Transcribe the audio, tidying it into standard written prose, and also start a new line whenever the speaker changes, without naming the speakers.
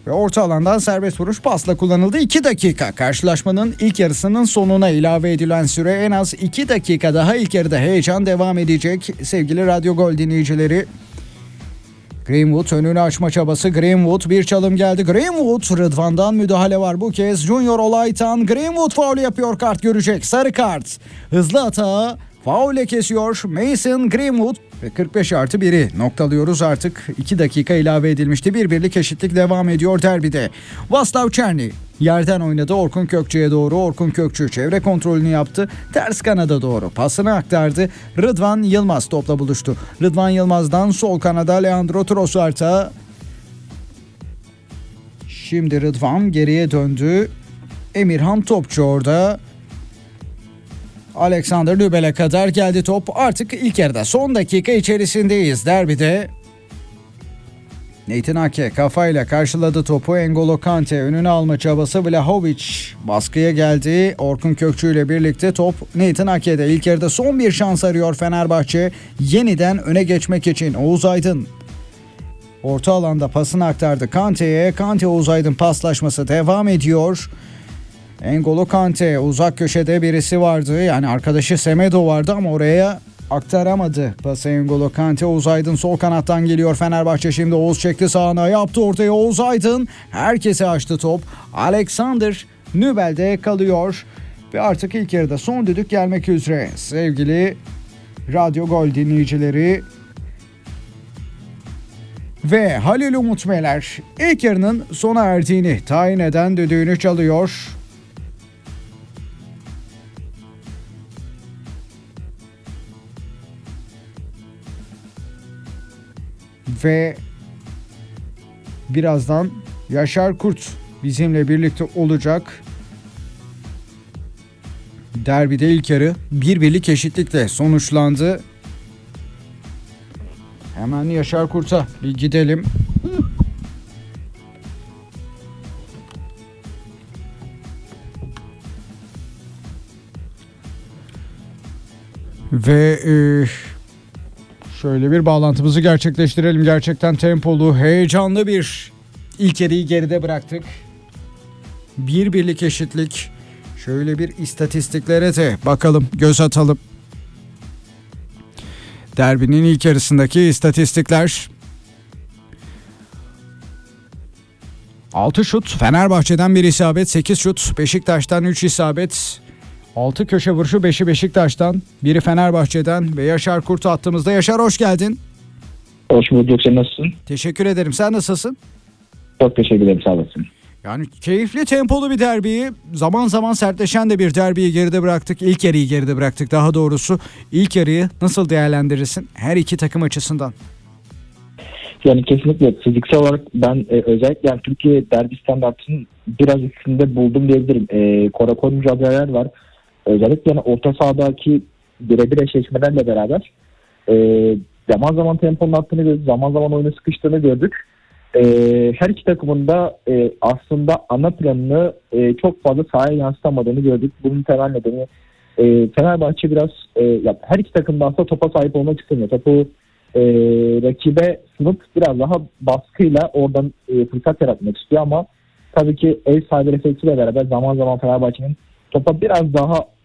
Ve orta alandan serbest vuruş pasla kullanıldı. 2 dakika. Karşılaşmanın ilk yarısının sonuna ilave edilen süre en az 2 dakika daha. İlk yarıda heyecan devam edecek sevgili Radyo Gol dinleyicileri. Greenwood önünü açma çabası. Greenwood bir çalım geldi. Greenwood, Rıdvan'dan müdahale var bu kez. Junior Olaytan Greenwood faul yapıyor, kart görecek. Sarı kart. Hızlı hata. Faule kesiyor Mason Greenwood ve 45+1'i noktalıyoruz artık. 2 dakika ilave edilmişti. 1-1'lik eşitlik devam ediyor derbide. Vaslav Černý yerden oynadı Orkun Kökçü'ye doğru. Orkun Kökçü çevre kontrolünü yaptı. Ters kanada doğru pasını aktardı. Rıdvan Yılmaz topla buluştu. Rıdvan Yılmaz'dan sol kanada Leandro Trossard'a. Şimdi Rıdvan geriye döndü. Emirhan Topçu orada. Alexander Nübel'e kadar geldi top. Artık ilk yarıda son dakika içerisindeyiz derbide. Nathan Ake kafayla karşıladı topu. N'Golo Kante önüne alma çabası. Vlahovic baskıya geldi. Orkun Kökçü ile birlikte top Nathan Ake'de. İlk yarıda son bir şans arıyor Fenerbahçe. Yeniden öne geçmek için Oğuz Aydın. Orta alanda pasını aktardı Kante'ye. Kante Oğuz Aydın paslaşması devam ediyor. N'Golo Kante uzak köşede birisi vardı. Yani arkadaşı Semedo vardı ama oraya aktaramadı. Pası N'Golo Kante. Oğuz Aydın sol kanattan geliyor Fenerbahçe. Şimdi Oğuz çekti sağına, yaptı ortaya Oğuz Aydın. Herkese açtı top. Alexander Nübel'de kalıyor. Ve artık ilk yarıda son düdük gelmek üzere. Sevgili Radyo Gol dinleyicileri. Ve Halil Umut Meler ilk yarının sona erdiğini tayin eden düdüğünü çalıyor. Ve birazdan Yaşar Kurt bizimle birlikte olacak. Derbide ilk yarı 1-1'lik eşitlikle sonuçlandı. Hemen Yaşar Kurt'a bir gidelim. Ve şöyle bir bağlantımızı gerçekleştirelim. Gerçekten tempolu, heyecanlı bir ilk yarıyı geride bıraktık. 1-1'lik eşitlik. Şöyle bir istatistiklere de bakalım, göz atalım. Derbinin ilk yarısındaki istatistikler. 6 şut Fenerbahçe'den 1 isabet, 8 şut Beşiktaş'tan 3 isabet. 6 köşe vuruşu, 5'i Beşiktaş'tan, biri Fenerbahçe'den ve Yaşar Kurt attığımızda. Yaşar, hoş geldin.
Hoş bulduk, sen nasılsın?
Teşekkür ederim, sen nasılsın?
Çok teşekkür ederim, sağ olasın.
Yani keyifli, tempolu bir derbiyi, zaman zaman sertleşen de bir derbiyi geride bıraktık. İlk yarıyı geride bıraktık daha doğrusu. İlk yarıyı nasıl değerlendirirsin her iki takım açısından?
Yani kesinlikle fiziksel olarak ben özellikle yani Türkiye derbi standartının biraz üstünde buldum diyebilirim. Korakor mücadeleler var. Özellikle yani orta sahadaki birebir eşleşmelerle beraber zaman zaman temponun arttığını gördük, zaman zaman oyunu sıkıştığını gördük. Her iki takımın da aslında ana planını çok fazla sahaya yansıtamadığını gördük. Bunun temel nedeni Fenerbahçe biraz her iki takım da aslında topa sahip olmak istemiyor. Topu rakibe sunup biraz daha baskıyla oradan fırsat yaratmak istiyor ama tabii ki ev sahibi refleksiyle beraber zaman zaman Fenerbahçe'nin topa biraz daha